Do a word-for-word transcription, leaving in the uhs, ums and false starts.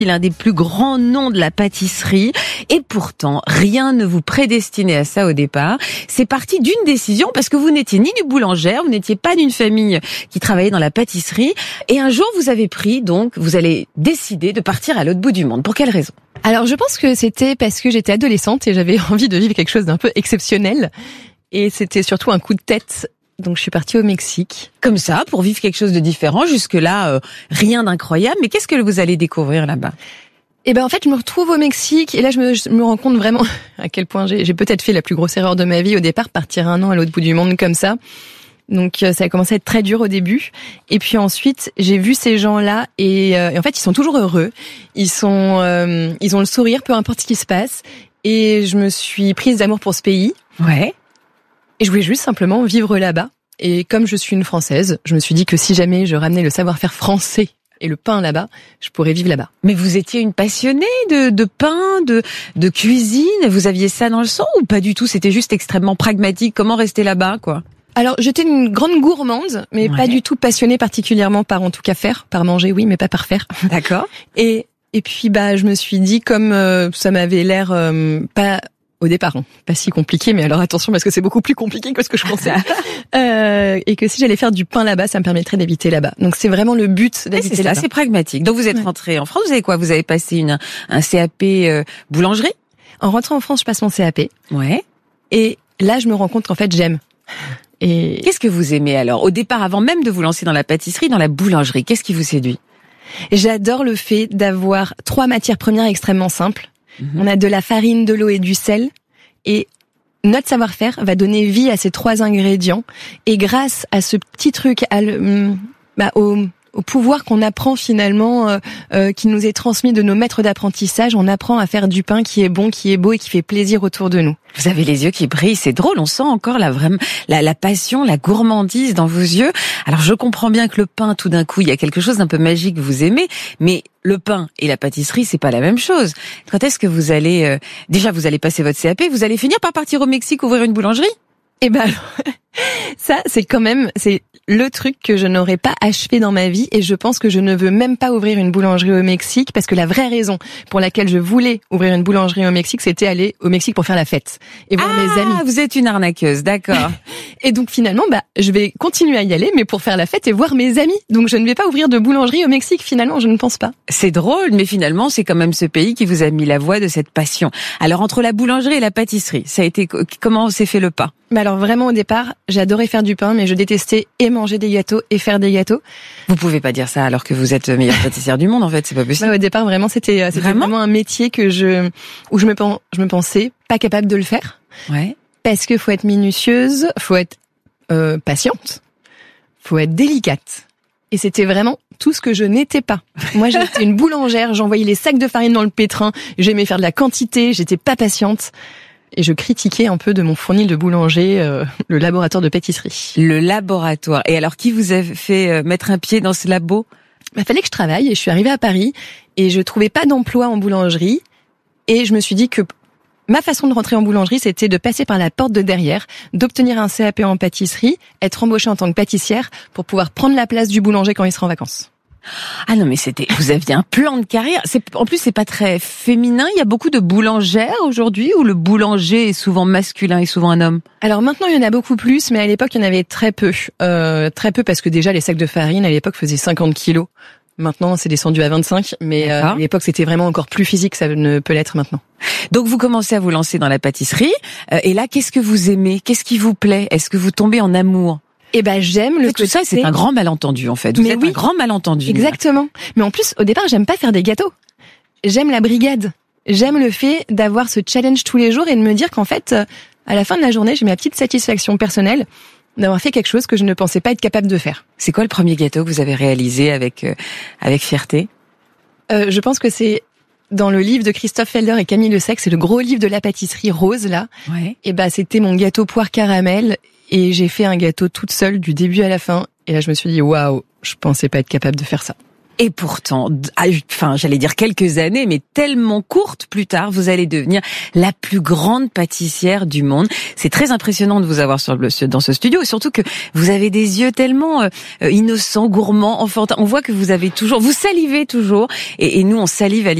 Il est un des plus grands noms de la pâtisserie et pourtant, rien ne vous prédestinait à ça au départ. C'est parti d'une décision parce que vous n'étiez ni du boulangère, vous n'étiez pas d'une famille qui travaillait dans la pâtisserie et un jour vous avez pris, donc vous allez décider de partir à l'autre bout du monde. Pour quelle raison ? Alors je pense que c'était parce que j'étais adolescente et j'avais envie de vivre quelque chose d'un peu exceptionnel et c'était surtout un coup de tête. Donc je suis partie au Mexique. Comme ça, pour vivre quelque chose de différent. Jusque-là, euh, rien d'incroyable. Mais qu'est-ce que vous allez découvrir là-bas ? Eh ben en fait, je me retrouve au Mexique et là je me, je me rends compte vraiment à quel point j'ai, j'ai peut-être fait la plus grosse erreur de ma vie au départ, partir un an à l'autre bout du monde comme ça. Donc ça a commencé à être très dur au début. Et puis ensuite, j'ai vu ces gens-là et, euh, et en fait, ils sont toujours heureux. Ils sont, euh, ils ont le sourire, peu importe ce qui se passe. Et je me suis prise d'amour pour ce pays. Ouais. Et je voulais juste simplement vivre là-bas. Et comme je suis une Française, je me suis dit que si jamais je ramenais le savoir-faire français et le pain là-bas, je pourrais vivre là-bas. Mais vous étiez une passionnée de, de pain, de, de cuisine. Vous aviez ça dans le sang ou pas du tout ? C'était juste extrêmement pragmatique. Comment rester là-bas, quoi ? Alors, j'étais une grande gourmande, mais ouais. Pas du tout passionnée particulièrement par, en tout cas, faire. Par manger, oui, mais pas par faire. D'accord. Et, et puis, bah, je me suis dit, comme euh, ça m'avait l'air euh, pas... Au départ, hein, pas si compliqué, mais alors attention parce que c'est beaucoup plus compliqué que ce que je pensais. euh, et que si j'allais faire du pain là-bas, ça me permettrait d'habiter là-bas. Donc c'est vraiment le but d'habiter ouais, c'est là-bas. C'est assez pragmatique. Donc vous êtes ouais. rentrée en France, vous avez quoi ? Vous avez passé une, un C A P euh, boulangerie ? En rentrant en France, je passe mon C A P. Ouais. Et là, je me rends compte qu'en fait, j'aime. Et qu'est-ce que vous aimez alors ? Au départ, avant même de vous lancer dans la pâtisserie, dans la boulangerie, qu'est-ce qui vous séduit ? J'adore le fait d'avoir trois matières premières extrêmement simples. On a de la farine, de l'eau et du sel. Et notre savoir-faire va donner vie à ces trois ingrédients. Et grâce à ce petit truc, à le, bah, au, au pouvoir qu'on apprend finalement, euh, euh, qui nous est transmis de nos maîtres d'apprentissage, on apprend à faire du pain qui est bon, qui est beau et qui fait plaisir autour de nous. Vous avez les yeux qui brillent, c'est drôle, on sent encore la, vraie, la, la passion, la gourmandise dans vos yeux. Alors je comprends bien que le pain, tout d'un coup, il y a quelque chose d'un peu magique que vous aimez, mais le pain et la pâtisserie, c'est pas la même chose. Quand est-ce que vous allez... Euh, déjà, vous allez passer votre C A P, vous allez finir par partir au Mexique ouvrir une boulangerie ? Eh ben alors, ça c'est quand même c'est le truc que je n'aurais pas achevé dans ma vie et je pense que je ne veux même pas ouvrir une boulangerie au Mexique parce que la vraie raison pour laquelle je voulais ouvrir une boulangerie au Mexique, c'était aller au Mexique pour faire la fête et voir ah, mes amis. Ah, vous êtes une arnaqueuse, d'accord. Et donc finalement, bah je vais continuer à y aller mais pour faire la fête et voir mes amis. Donc je ne vais pas ouvrir de boulangerie au Mexique finalement, je ne pense pas. C'est drôle, mais finalement, c'est quand même ce pays qui vous a mis la voie de cette passion. Alors entre la boulangerie et la pâtisserie, ça a été comment s'est fait le pas ? Mais alors vraiment au départ, j'adorais faire du pain, mais je détestais et manger des gâteaux et faire des gâteaux. Vous pouvez pas dire ça alors que vous êtes meilleure pâtissière du monde en fait, c'est pas possible. Bah, au départ vraiment c'était c'était vraiment, vraiment un métier que je où je me je me pensais pas capable de le faire. Ouais. Parce que faut être minutieuse, faut être euh, patiente, faut être délicate. Et c'était vraiment tout ce que je n'étais pas. Moi, j'étais une boulangère, j'envoyais les sacs de farine dans le pétrin, j'aimais faire de la quantité, j'étais pas patiente. Et je critiquais un peu de mon fournil de boulanger, euh, le laboratoire de pâtisserie. Le laboratoire. Et alors, qui vous a fait euh, mettre un pied dans ce labo ? Il fallait que je travaille et je suis arrivée à Paris et je trouvais pas d'emploi en boulangerie. Et je me suis dit que ma façon de rentrer en boulangerie, c'était de passer par la porte de derrière, d'obtenir un C A P en pâtisserie, être embauchée en tant que pâtissière pour pouvoir prendre la place du boulanger quand il sera en vacances. Ah non mais c'était, vous aviez un plan de carrière. C'est en plus c'est pas très féminin. Il y a beaucoup de boulangères aujourd'hui où le boulanger est souvent masculin et souvent un homme. Alors maintenant il y en a beaucoup plus, mais à l'époque il y en avait très peu, euh, très peu parce que déjà les sacs de farine à l'époque faisaient cinquante kilos. Maintenant c'est descendu à vingt-cinq, mais euh, à l'époque c'était vraiment encore plus physique, ça ne peut l'être maintenant. Donc vous commencez à vous lancer dans la pâtisserie. Euh, et là qu'est-ce que vous aimez ? Qu'est-ce qui vous plaît ? Est-ce que vous tombez en amour ? Eh ben j'aime le tout ça, c'est un grand malentendu en fait. Vous mais êtes oui, un grand malentendu. Exactement. Mais en plus, au départ, j'aime pas faire des gâteaux. J'aime la brigade. J'aime le fait d'avoir ce challenge tous les jours et de me dire qu'en fait, à la fin de la journée, j'ai ma petite satisfaction personnelle d'avoir fait quelque chose que je ne pensais pas être capable de faire. C'est quoi le premier gâteau que vous avez réalisé avec euh, avec fierté ? euh, Je pense que c'est dans le livre de Christophe Felder et Camille Le Sec, c'est le gros livre de la pâtisserie rose là. Ouais. Et bah c'était mon gâteau poire caramel. Et j'ai fait un gâteau toute seule du début à la fin. Et là, je me suis dit, waouh, je pensais pas être capable de faire ça. Et pourtant, enfin, j'allais dire quelques années, mais tellement courtes plus tard, vous allez devenir la plus grande pâtissière du monde. C'est très impressionnant de vous avoir sur le, dans ce studio, et surtout que vous avez des yeux tellement euh, innocents, gourmands, enfantins. On voit que vous avez toujours, vous salivez toujours, et, et nous on salive à